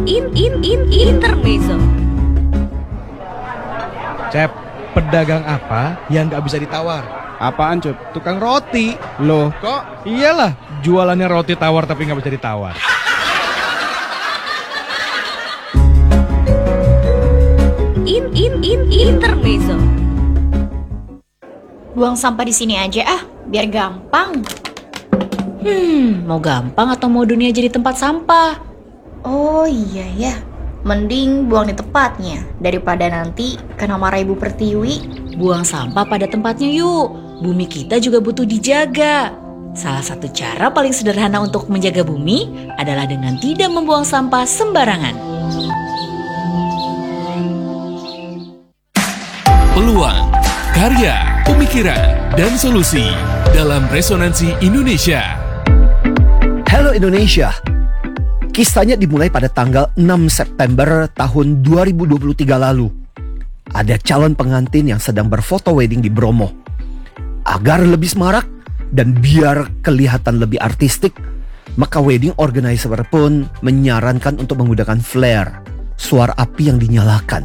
Intermezzo. Cep, pedagang apa yang gak bisa ditawar? Apaan, Cep? Tukang roti. Loh, kok? Iyalah, jualannya roti tawar tapi gak bisa ditawar. Intermezzo. Buang sampah di sini aja biar gampang. Mau gampang atau mau dunia jadi tempat sampah? Oh iya ya, mending buang di tempatnya daripada nanti kena marah Ibu Pertiwi. Buang sampah pada tempatnya yuk. Bumi kita juga butuh dijaga. Salah satu cara paling sederhana untuk menjaga bumi adalah dengan tidak membuang sampah sembarangan. Peluang, karya, pemikiran, dan solusi dalam Resonansi Indonesia. Halo Indonesia. Kisahnya dimulai pada tanggal 6 September tahun 2023 lalu. Ada calon pengantin yang sedang berfoto wedding di Bromo. Agar lebih semarak dan biar kelihatan lebih artistik, maka wedding organizer pun menyarankan untuk menggunakan flare, suara api yang dinyalakan.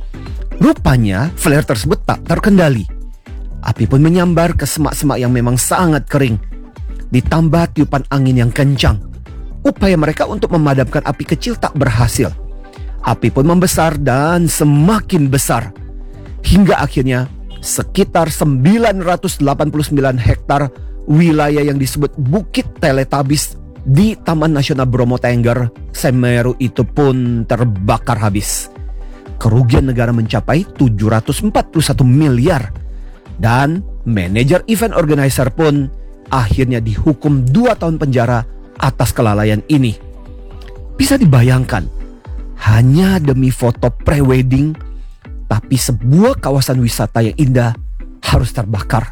Rupanya flare tersebut tak terkendali. Api pun menyambar ke semak-semak yang memang sangat kering. Ditambah tiupan angin yang kencang. Upaya mereka untuk memadamkan api kecil tak berhasil. Api pun membesar dan semakin besar. Hingga akhirnya sekitar 989 hektar wilayah yang disebut Bukit Teletabis di Taman Nasional Bromo Tengger, Semeru itu pun terbakar habis. Kerugian negara mencapai 741 miliar. Dan manajer event organizer pun akhirnya dihukum 2 tahun penjara atas kelalaian ini. Bisa dibayangkan, hanya demi foto pre-wedding, tapi sebuah kawasan wisata yang indah harus terbakar.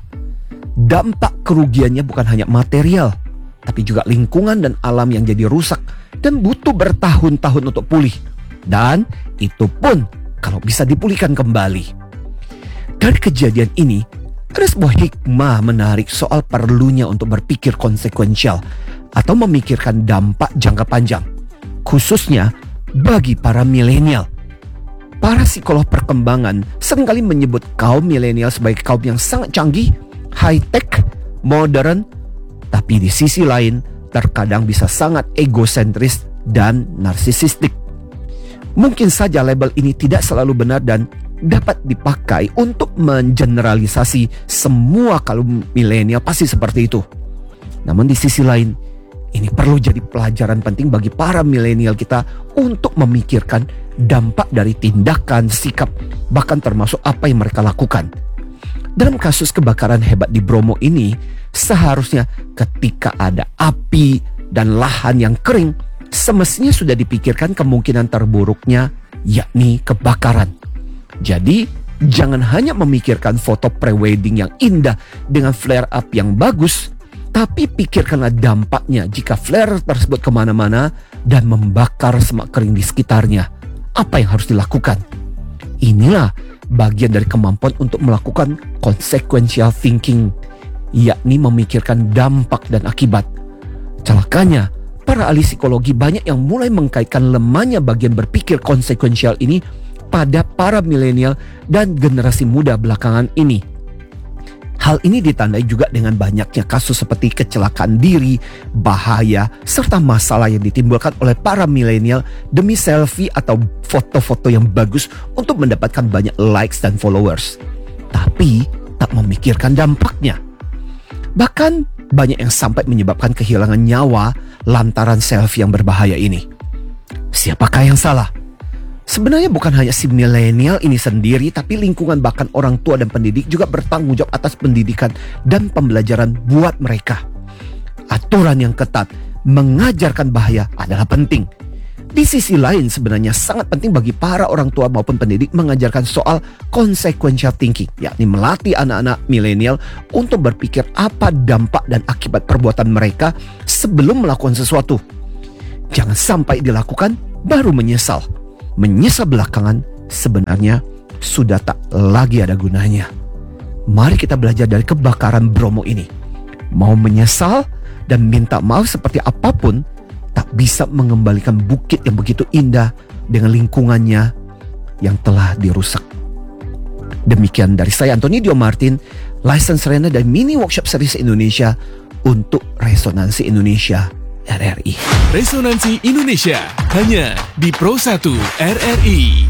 Dampak kerugiannya bukan hanya material, tapi juga lingkungan dan alam yang jadi rusak dan butuh bertahun-tahun untuk pulih. Dan itu pun kalau bisa dipulihkan kembali. Dari kejadian ini, ada sebuah hikmah menarik soal perlunya untuk berpikir konsekuensial atau memikirkan dampak jangka panjang, khususnya bagi para milenial. Para psikolog perkembangan seringkali menyebut kaum milenial sebagai kaum yang sangat canggih, high-tech, modern, tapi di sisi lain terkadang bisa sangat egosentris dan narsisistik. Mungkin saja label ini tidak selalu benar dan dapat dipakai untuk mengeneralisasi semua kaum milenial pasti seperti itu. Namun di sisi lain, ini perlu jadi pelajaran penting bagi para milenial kita untuk memikirkan dampak dari tindakan, sikap, bahkan termasuk apa yang mereka lakukan. Dalam kasus kebakaran hebat di Bromo ini, seharusnya ketika ada api dan lahan yang kering, semestinya sudah dipikirkan kemungkinan terburuknya, yakni kebakaran. Jadi, jangan hanya memikirkan foto pre-wedding yang indah dengan flare up yang bagus, tapi pikirkanlah dampaknya jika flare tersebut kemana-mana dan membakar semak kering di sekitarnya. Apa yang harus dilakukan? Inilah bagian dari kemampuan untuk melakukan consequential thinking, yakni memikirkan dampak dan akibat. Celakanya, para ahli psikologi banyak yang mulai mengkaitkan lemahnya bagian berpikir konsekuensial ini pada para milenial dan generasi muda belakangan ini. Hal ini ditandai juga dengan banyaknya kasus seperti kecelakaan diri, bahaya, serta masalah yang ditimbulkan oleh para milenial demi selfie atau foto-foto yang bagus untuk mendapatkan banyak likes dan followers. Tapi tak memikirkan dampaknya. Bahkan banyak yang sampai menyebabkan kehilangan nyawa lantaran selfie yang berbahaya ini. Siapakah yang salah? Sebenarnya bukan hanya si milenial ini sendiri, tapi lingkungan bahkan orang tua dan pendidik juga bertanggung jawab atas pendidikan dan pembelajaran buat mereka. Aturan yang ketat mengajarkan bahaya adalah penting. Di sisi lain sebenarnya sangat penting bagi para orang tua maupun pendidik mengajarkan soal consequential thinking, yakni melatih anak-anak milenial untuk berpikir apa dampak dan akibat perbuatan mereka sebelum melakukan sesuatu. Jangan sampai dilakukan baru menyesal. Menyesal belakangan sebenarnya sudah tak lagi ada gunanya. Mari kita belajar dari kebakaran Bromo ini. Mau menyesal dan minta maaf seperti apapun tak bisa mengembalikan bukit yang begitu indah dengan lingkungannya yang telah dirusak. Demikian dari saya, Anthony Dio Martin, License Rena dan Mini Workshop Series Indonesia untuk Resonansi Indonesia RRI. Resonansi Indonesia hanya di Pro 1 RRI.